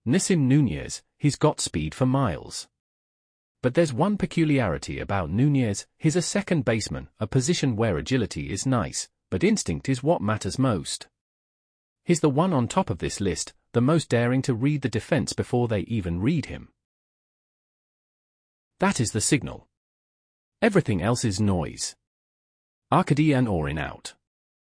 Nissim Nunez, he's got speed for miles. But there's one peculiarity about Nunez, he's a second baseman, a position where agility is nice, but instinct is what matters most. He's the one on top of this list, the most daring to read the defense before they even read him. That is the signal. Everything else is noise. Arkady and Orin out.